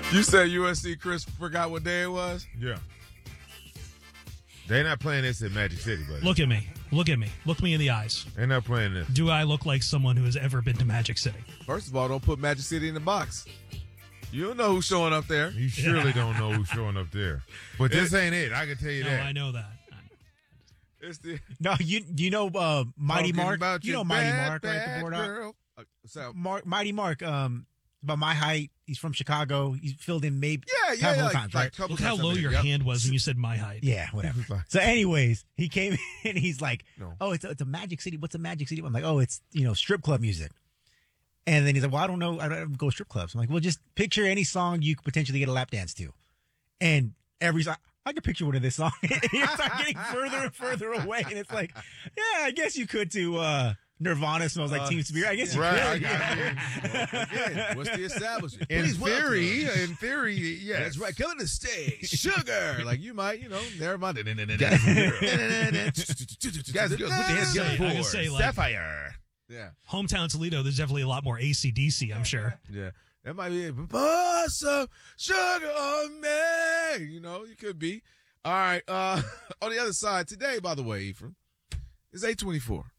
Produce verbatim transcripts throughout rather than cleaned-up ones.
You said U S C, Chris forgot what day it was? Yeah. They're not playing this in Magic City, buddy. Look at me. Look at me. Look me in the eyes. They're not playing this. Do I look like someone who has ever been to Magic City? First of all, don't put Magic City in the box. You don't know who's showing up there. You surely don't know who's showing up there. But this ain't it. I can tell you No, that. I know that. It's the No, you you know uh, Mighty Talking Mark. about You your know Mighty bad, Mark, right? bad The board out. girl. Uh, so, Mark, Mighty Mark. Um, about my height. He's from Chicago. He's filled in maybe yeah, a yeah, couple yeah. of times, like, right? couple Look how times low I've your been- yep. hand was when you said my height. Yeah, whatever. So, anyways, he came in and he's like, No. "Oh, it's a, it's a Magic City. What's a Magic City?" I'm like, "Oh, it's you know strip club music." And then he's like, "Well, I don't know. I don't go to strip clubs." I'm like, "Well, just picture any song you could potentially get a lap dance to." And every song, I could picture one of this song. And you start getting further and further away, and it's like, yeah, I guess you could to uh, Nirvana smells like Uh, Teen Spirit. I guess you Right. could. I mean, Again, what's the establishment? in Please theory, welcome. in theory, yes. That's right. Coming to stage, sugar. Like you might, you know, never mind. Guys, Guys, put your hands Say, I together can for say, like- Sapphire. Yeah, Hometown Toledo, there's definitely a lot more A C D C, I'm sure. yeah. That might be it. Put some sugar on me. You know, you could be. All right. Uh, on the other side today, by the way, Ephraim, is eight twenty-four.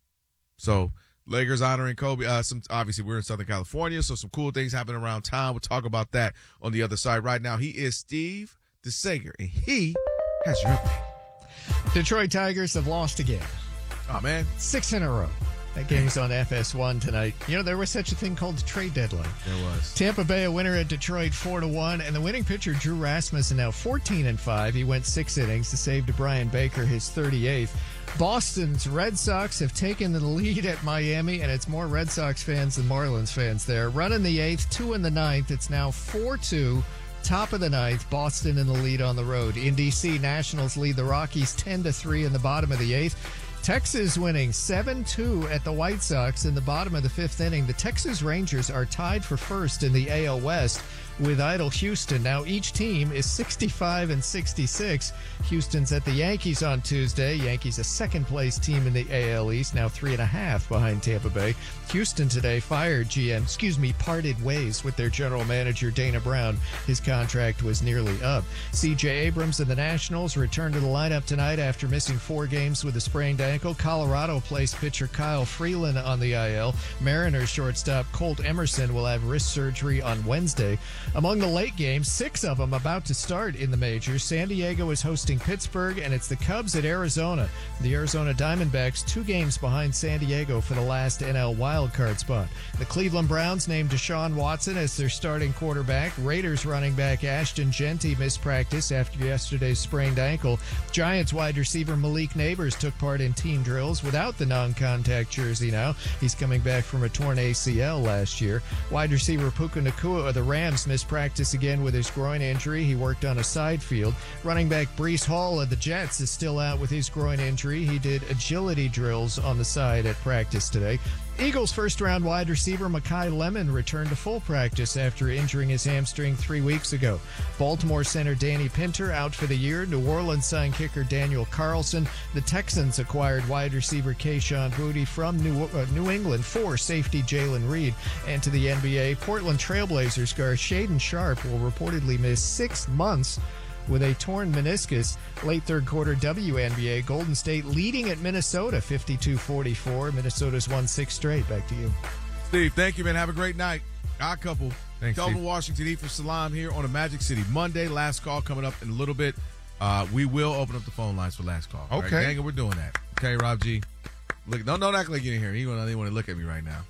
So Lakers honoring Kobe. Uh, some obviously we're in Southern California, so some cool things happening around town. We'll talk about that on the other side. Right now, he is Steve DeSager, and he has your update. Detroit Tigers have lost again. Oh man, Six in a row. That game's on F S one tonight. You know, there was such a thing called the trade deadline. there was. Tampa Bay a winner at Detroit four to one, and the winning pitcher Drew Rasmussen now fourteen and five. He went six innings to save to Brian Baker his thirty-eighth. Boston's Red Sox have taken the lead at Miami, and it's more Red Sox fans than Marlins fans there. Run in the eighth, two in the ninth. It's now four two. Top of the ninth, Boston in the lead on the road. In D C, Nationals lead the Rockies ten to three in the bottom of the eighth. Texas winning seven two at the White Sox in the bottom of the fifth inning. The Texas Rangers are tied for first in the A L West with idle Houston. Now each team is sixty-five and sixty-six. Houston's at the Yankees on Tuesday. Yankees a second place team in the A L East, now three and a half behind Tampa Bay. Houston today fired G M, excuse me, parted ways with their general manager Dana Brown. His contract was nearly up. C J Abrams and the Nationals return to the lineup tonight after missing four games with a sprained ankle. Colorado placed pitcher Kyle Freeland on the I L. Mariners shortstop Colt Emerson will have wrist surgery on Wednesday. Among the late games, six of them about to start in the majors. San Diego is hosting Pittsburgh, and it's the Cubs at Arizona. The Arizona Diamondbacks two games behind San Diego for the last N L wildcard spot. The Cleveland Browns named Deshaun Watson as their starting quarterback. Raiders running back Ashton Genty missed practice after yesterday's sprained ankle. Giants wide receiver Malik Neighbors took part in team drills without the non-contact jersey now. He's coming back from a torn A C L last year. Wide receiver Puka Nacua of the Rams missed practice again with his groin injury. He worked on a side field. Running back Breece Hall of the Jets is still out with his groin injury. He did agility drills on the side at practice today. Eagles first-round wide receiver Mekhi Lemon returned to full practice after injuring his hamstring three weeks ago. Baltimore center Danny Pinter out for the year. New Orleans signed kicker Daniel Carlson. The Texans acquired wide receiver Kayshon Boutte from New, uh, New England for safety Jalen Reed. And to the N B A, Portland Trailblazers guard Shaden Sharp will reportedly miss six months with a torn meniscus. Late third quarter W N B A, Golden State leading at Minnesota fifty-two forty-four. Minnesota's won six straight. Back to you. Steve, thank you, man. Have a great night. Our couple. Thanks, Kelvin Steve. Washington, Ephraim Salam here on a Magic City Monday. Last call coming up in a little bit. Uh, we will open up the phone lines for last call. Okay. Right? Dang it, we're doing that. Okay, Rob G. Look, don't, don't act like you didn't hear me. You don't want to look at me right now.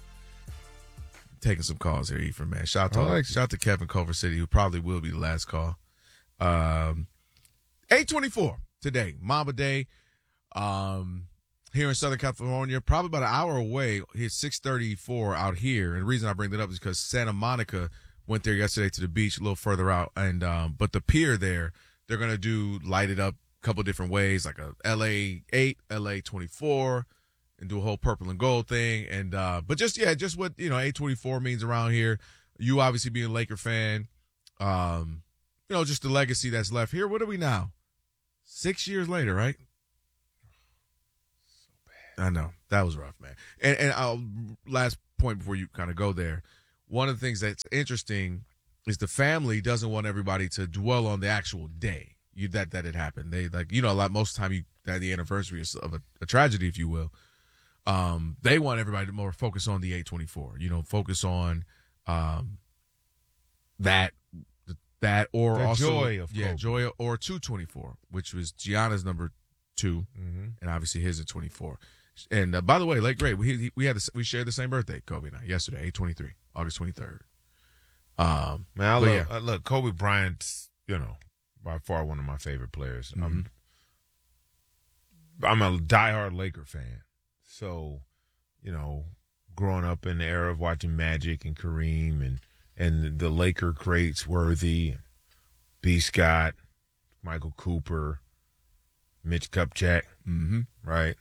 Taking some calls here, Ephraim, man. Shout out to, I like shout out to Kevin Culver City, who probably will be the last call. Um, eight twenty-four today, Mamba Day, um, here in Southern California, probably about an hour away. It's six thirty-four out here. And the reason I bring that up is because Santa Monica went there yesterday to the beach a little further out. And, um, but the pier there, they're going to do light it up a couple different ways, like a L A eight, L A twenty-four, and do a whole purple and gold thing. And, uh, but just, yeah, just what, you know, eight twenty-four means around here. You obviously being a Laker fan, um, you know, just the legacy that's left here. What are we now? Six years later, right? So bad. I know. That was rough, man. And, and I'll, last point before you kind of go there. One of the things that's interesting is the family doesn't want everybody to dwell on the actual day you that that it happened. They like you know a lot most of the time you that the anniversary of a, a tragedy, if you will. Um, they want everybody to more focus on the eight twenty-four. You know, focus on um that that or The also joy of yeah Kobe. joy or two twenty-four, which was Gianna's number two, Mm-hmm. and obviously his at twenty-four. And uh, by the way, late great, we we had the, we shared the same birthday, Kobe and I, yesterday, eight twenty-three, August twenty-third. Um, Man, I But love, yeah. uh, look, Kobe Bryant's, you know, by far one of my favorite players. I'm, I'm a diehard Laker fan. So, you know, growing up in the era of watching Magic and Kareem and, and the Laker greats, Worthy, B. Scott, Michael Cooper, Mitch Kupchak, mm-hmm. right?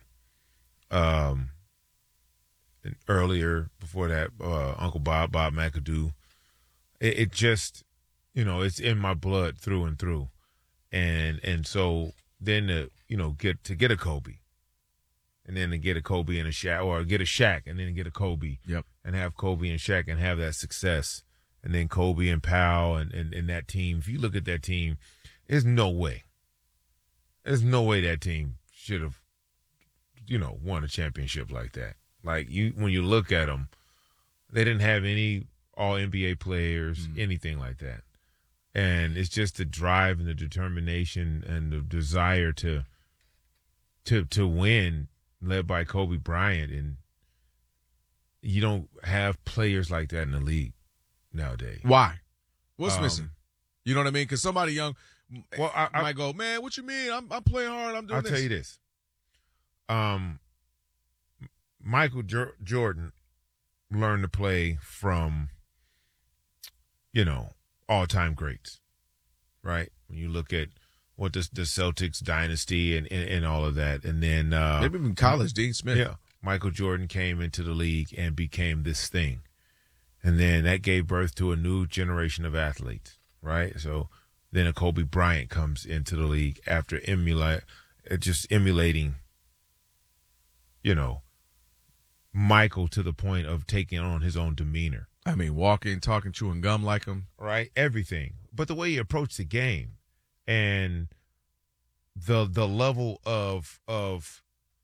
Um, and earlier, before that, uh, Uncle Bob, Bob McAdoo. It, it just, you know, it's in my blood through and through, and and so then to you know get to get a Kobe, and then to get a Kobe and a Shaq, or get a Shaq and then get a Kobe, Yep. and have Kobe and Shaq and have that success, and then Kobe and Powell and and, and that team. If you look at that team, there's no way, there's no way that team should have, you know, won a championship like that. Like you, when you look at them, they didn't have any all N B A players, Mm. anything like that. And it's just the drive and the determination and the desire to to to win, led by Kobe Bryant. And you don't have players like that in the league nowadays. Why? What's Um, missing? You know what I mean? Because somebody young Well, I, I, might go, man, what you mean? I'm I'm playing hard. I'm doing I'll this. tell you this. Um, Michael Jor- Jordan learned to play from, you know, all-time greats, right? When you look at what the, the Celtics dynasty and, and, and all of that, and then uh, Maybe even college, Dean Smith. yeah, Michael Jordan came into the league and became this thing, and then that gave birth to a new generation of athletes, right? So then a Kobe Bryant comes into the league after emulate, uh, just emulating, you know, Michael to the point of taking on his own demeanor. I mean, walking, talking, chewing gum like him. Right? Everything. But the way he approached the game and the the level of of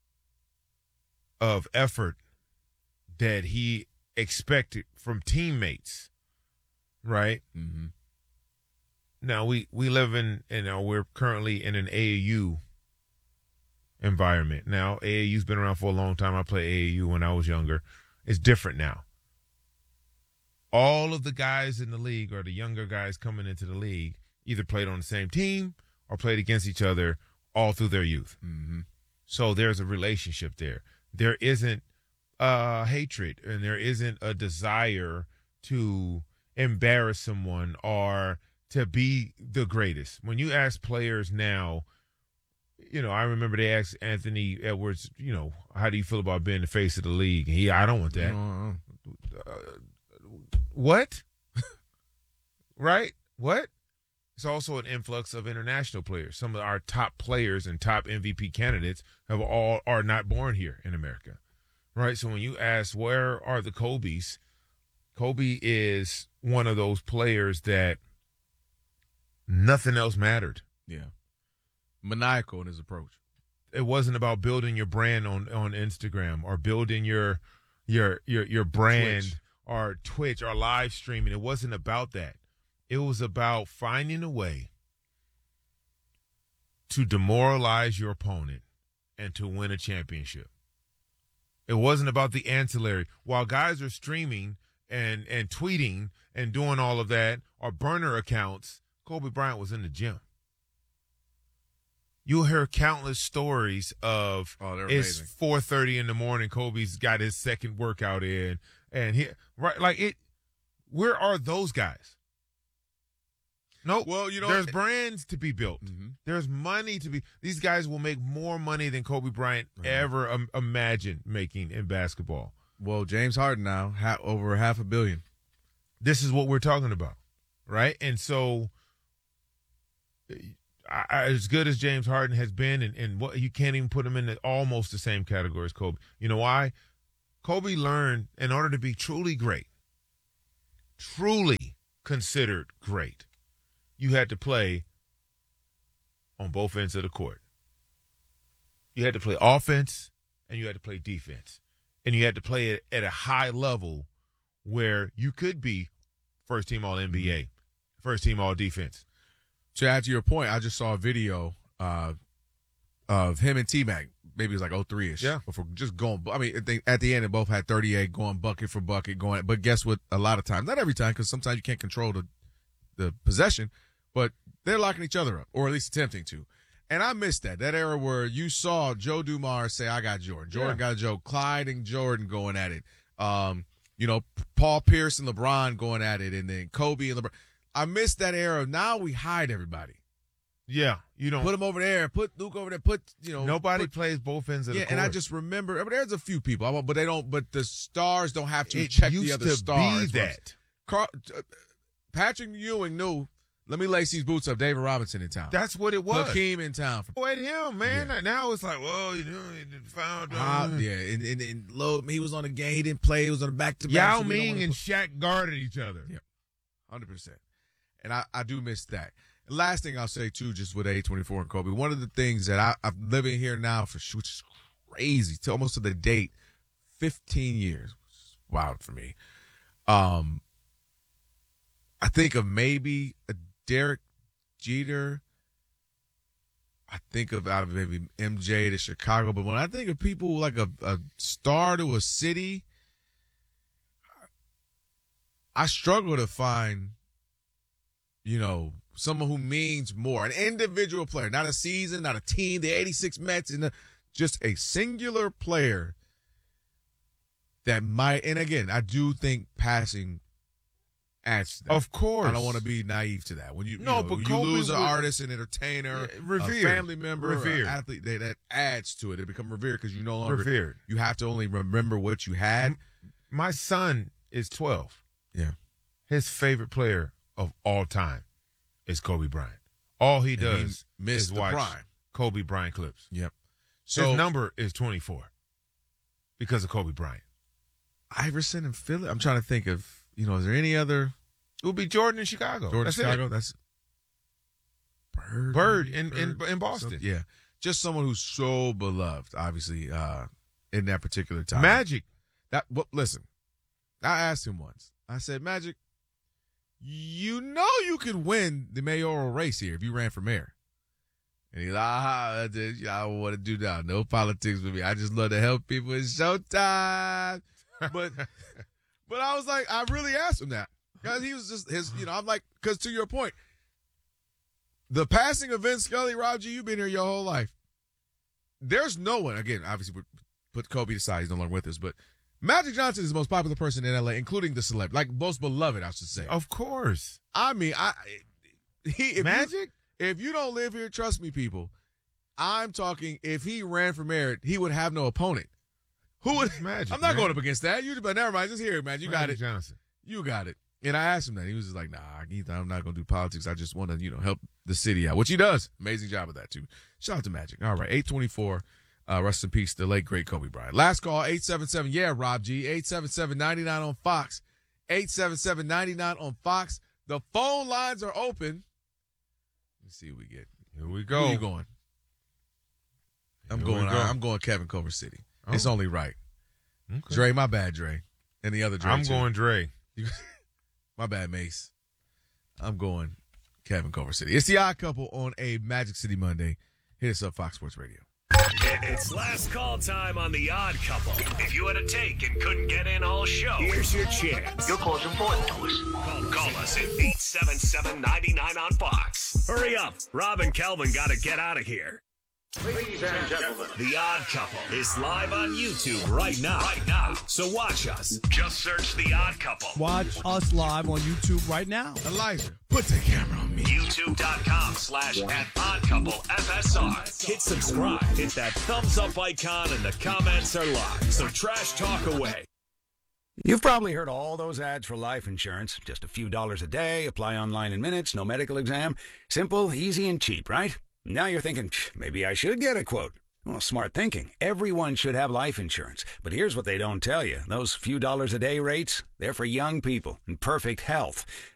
of effort that he expected from teammates, right? Mm-hmm. Now we we live in, you know, we're currently in an A A U environment. Now A A U's been around for a long time. I played A A U when I was younger. It's different now. All of the guys in the league, or the younger guys coming into the league, either played on the same team or played against each other all through their youth. Mm-hmm. So there's a relationship there. There isn't uh, hatred, and there isn't a desire to embarrass someone or to be the greatest. When you ask players now, you know, I remember they asked Anthony Edwards, you know, how do you feel about being the face of the league? He, I don't want that. Uh-uh. Uh, what? Right? What? It's also an influx of international players. Some of our top players and top M V P candidates have all are not born here in America. Right? So when you ask where are the Kobes, Kobe is one of those players that nothing else mattered. Yeah. Maniacal in his approach. It wasn't about building your brand on, on Instagram or building your your your your brand Twitch. or Twitch or live streaming. It wasn't about that. It was about finding a way to demoralize your opponent and to win a championship. It wasn't about the ancillary. While guys are streaming and and tweeting and doing all of that, or burner accounts, Kobe Bryant was in the gym. You'll hear countless stories of Oh, they're it's amazing. four thirty in the morning. Kobe's got his second workout in, and he right like it. Where are those guys? No, Well, you know, there's it- brands to be built. Mhm. There's money to be. These guys will make more money than Kobe Bryant Mhm. ever um, imagined making in basketball. Well, James Harden now, ha- over half a billion. This is what we're talking about, right? And so, I, I, as good as James Harden has been, and, and what you can't even put him in the, almost the same category as Kobe. You know why? Kobe learned in order to be truly great, truly considered great, you had to play on both ends of the court. You had to play offense and you had to play defense. And you had to play it at a high level where you could be first team all N B A, first team all defense. To add to your point, I just saw a video uh, of him and T-Mac. Maybe it was like oh three ish. Yeah. Before just going. I mean, they, at the end, they both had thirty-eight going bucket for bucket going. But guess what? A lot of times, not every time, because sometimes you can't control the the possession, but they're locking each other up, or at least attempting to. And I missed that. That era where you saw Joe Dumars say, I got Jordan. Jordan Yeah. got Joe. Clyde and Jordan going at it. Um, you know, Paul Pierce and LeBron going at it, and then Kobe and LeBron. I missed that era. Now we hide everybody. Yeah, you don't. Put him over there. Put Luke over there. Put, you know. Nobody put, plays both ends of yeah, the court. and I just remember, but there's a few people, I won't- but they don't, but the stars don't have to it check used the other to stars. be that. Carl, uh, Patrick Ewing knew, let me lace these boots up. David Robinson in town. That's what it was. Hakeem in town. Go at him, man. Yeah. Now it's like, well, you know, he found Uh, uh, yeah, and, and, and Lo, he was on the game. He didn't play. He was on the back-to-back. Yao so we don't Ming wanna and put- Shaq guarded each other. Yeah. one hundred percent. And I, I do miss that. Last thing I'll say, too, just with A twenty-four and Kobe, one of the things that I, I'm living here now for, which is crazy, to almost to the date, fifteen years. Which is wild for me. Um, I think of maybe a Derek Jeter. I think of out of maybe M J to Chicago. But when I think of people like a, a star to a city, I struggle to find, you know, someone who means more. An individual player, not a season, not a team, the eighty-six Mets, and the, just a singular player that might, and again, I do think passing adds to that. Of course. I don't want to be naive to that. When you, No, you know, but you Kobe lose an was- artist, an entertainer, Yeah, revered. a family member, Revered. an athlete, that, that adds to it. It become revered because you no longer, Revered. you have to only remember what you had. My son is twelve. Yeah. His favorite player of all time is Kobe Bryant. All he And he does missed is the watch prime. Kobe Bryant clips. Yep. So his So number is twenty-four because of Kobe Bryant. Iverson and Philly. I'm trying to think of, you know, is there any other It would be Jordan in Chicago. Jordan That's Chicago? It. That's Bird. Bird maybe? in, in in Boston. So- yeah. Just someone who's so beloved, obviously, uh, in that particular time. Magic. That well, listen, I asked him once. I said, Magic, you know you could win the mayoral race here if you ran for mayor. And he's like, ah, I did- I don't want to do that. No politics with me. I just love to help people. It's showtime. But but I was like, I really asked him that. Because he was just his, you know, I'm like, because to your point, the passing of Vince Scully, Rob G, you've been here your whole life. There's no one, again, obviously, we put Kobe aside, he's no longer with us, but Magic Johnson is the most popular person in L A, including the celeb, like most beloved, I should say. Of course. I mean, I he if Magic? You, if you don't live here, trust me, people. I'm talking. If he ran for mayor, he would have no opponent. Who would? Magic, I'm not man. going up against that. You, but never mind. Just hear it, man. You got Magic it. Johnson. You got it. And I asked him that. He was just like, "Nah, Ethan, I'm not going to do politics. I just want to, you know, help the city out," which he does. Amazing job of that too. Shout out to Magic. All right, eight twenty-four. Uh, rest in peace, the late great Kobe Bryant. Last call, eight seven seven. Yeah, Rob G. eight seven seven, nine nine on Fox. eight seven seven, nine nine on Fox. The phone lines are open. Let's see what we get. Here we Who go. are you going? I'm Here we going. go. I'm going Kevin Culver City. Oh. It's only right. Okay. Dre, my bad, Dre, and the other Dre. I'm too. going Dre. My bad, Mace. I'm going Kevin Culver City. It's the Odd Couple on a Magic City Monday. Hit us up, Fox Sports Radio. It's last call time on The Odd Couple. If you had a take and couldn't get in all show, here's your chance. Your call's important to us. Call, call us at eight seven seven, nine nine on Fox. Hurry up. Rob and Kelvin got to get out of here. Ladies and gentlemen, The Odd Couple is live on YouTube right now. Right now. So watch us. Just search The Odd Couple. Watch us live on YouTube right now. Elijah, put the camera on me. YouTube.com slash at Odd Couple F S R. Hit subscribe. Hit that thumbs up icon and the comments are live. So trash talk away. You've probably heard all those ads for life insurance. Just a few dollars a day, apply online in minutes, no medical exam. Simple, easy, and cheap, right? Now you're thinking, maybe I should get a quote. Well, smart thinking. Everyone should have life insurance. But here's what they don't tell you. Those few dollars a day rates, they're for young people in perfect health.